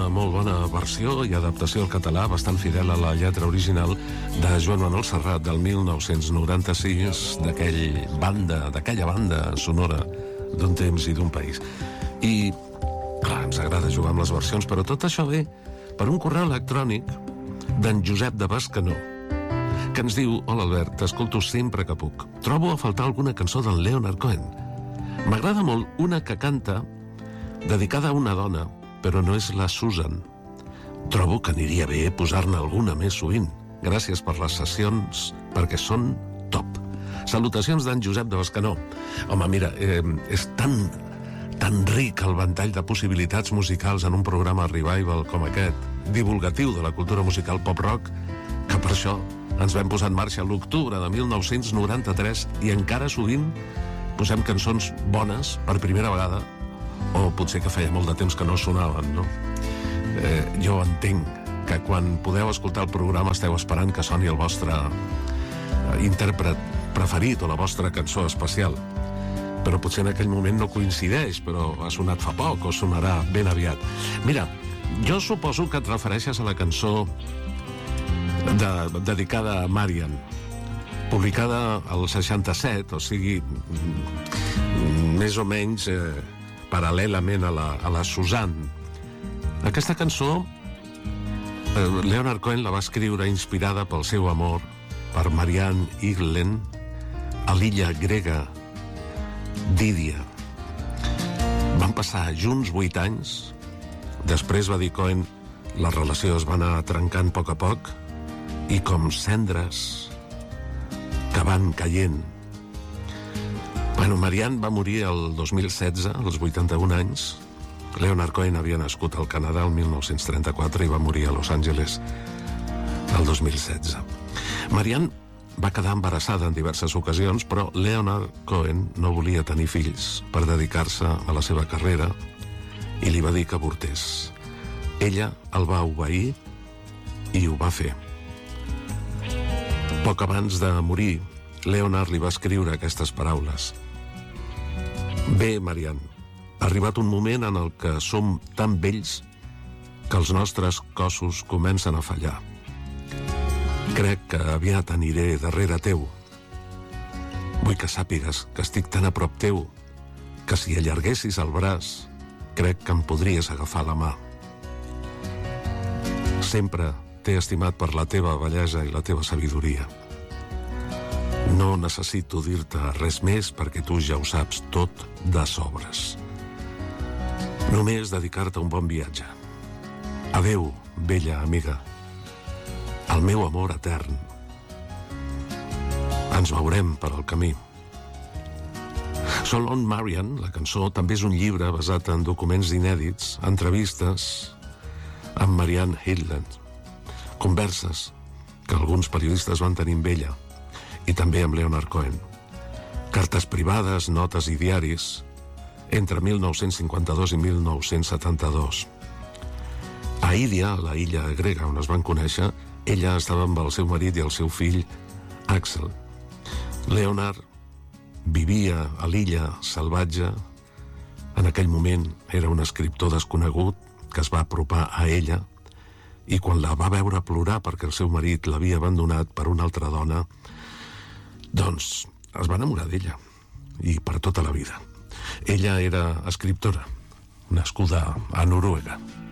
una molt bona versió i adaptació al català, bastant fidel a la lletra original de Joan Manuel Serrat del 1996, d'aquella banda sonora d'un temps i d'un país. I, clar, ens agrada jugar amb les versions, però tot això ve per un correu electrònic d'en Josep de Bescanó, que ens diu: hola Albert, t'escolto sempre que puc. Trobo a faltar alguna cançó d'en Leonard Cohen. M'agrada molt una que canta dedicada a una dona, però no és la Susan. Trobo que aniria bé posar-ne alguna més sovint. Gràcies per les sessions, perquè són top. Salutacions d'en Josep de Bescanó. Home, mira, és tan ric el ventall de possibilitats musicals en un programa revival com aquest, divulgatiu de la cultura musical pop-rock, que per això ens vam posar en marxa a l'octubre de 1993 i encara sovint posem cançons bones per primera vegada, o potser que feia molt de temps que no sonaven, no? Jo entenc que quan podeu escoltar el programa esteu esperant que soni el vostre intèrpret preferit o la vostra cançó especial, però potser en aquell moment no coincideix, però ha sonat fa poc o sonarà ben aviat. Mira, jo suposo que et refereixes a la cançó dedicada a Marian, publicada al 67, o sigui, més o menys paral·lelament a la Suzanne. Aquesta cançó Leonard Cohen la va escriure inspirada pel seu amor per Marianne Eglen a l'illa grega d'Ídia. Van passar junts 8 anys. Després, va dir Cohen, la relació es va anar trencant a poc i com cendres que van caient. Bueno, Marianne va morir el 2016, als 81 anys. Leonard Cohen havia nascut al Canadà el 1934 i va morir a Los Angeles el 2016. Marianne va quedar embarassada en diverses ocasions, però Leonard Cohen no volia tenir fills per dedicar-se a la seva carrera i li va dir que avortés. Ella el va obeir i ho va fer. Poc abans de morir, Leonard li va escriure aquestes paraules: bé, Marianne, ha arribat un moment en el que som tan vells que els nostres cossos comencen a fallar. Crec que aviat aniré darrere teu. Vull que sàpigues que estic tan a prop teu que si allarguessis el braç, crec que em podries agafar la mà. Sempre t'he estimat per la teva bellesa i la teva sabidoria. No necessito dir-te res més perquè tu ja ho saps tot de sobres. Només dedicar-te un bon viatge. Adeu, vella amiga. El meu amor etern. Ens veurem per al camí. So Long Marian, la cançó, també és un llibre basat en documents inèdits, entrevistes amb Marianne Eglen, converses que alguns periodistes van tenir amb ella, i també amb Leonard Cohen. Cartes privades, notes i diaris entre 1952 i 1972. A Ídia, la illa grega on es van conèixer, ella estava amb el seu marit i el seu fill Axel. Leonard vivia a l'illa salvatge. En aquell moment era un escriptor desconegut que es va apropar a ella i quan la va veure plorar perquè el seu marit l'havia abandonat per una altra dona, doncs es va enamorar d'ella i per tota la vida. Ella era escriptora, nascuda a Noruega.